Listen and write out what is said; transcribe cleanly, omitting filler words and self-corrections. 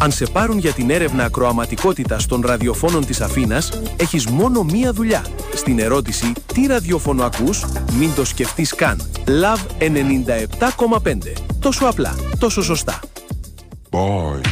Αν σε πάρουν για την έρευνα ακροαματικότητας των ραδιοφώνων της Αθήνας, έχεις μόνο μία δουλειά. Στην ερώτηση «Τι ραδιόφωνο ακούς?» μην το σκεφτείς καν. Love 97,5. Τόσο απλά, τόσο σωστά. Boy.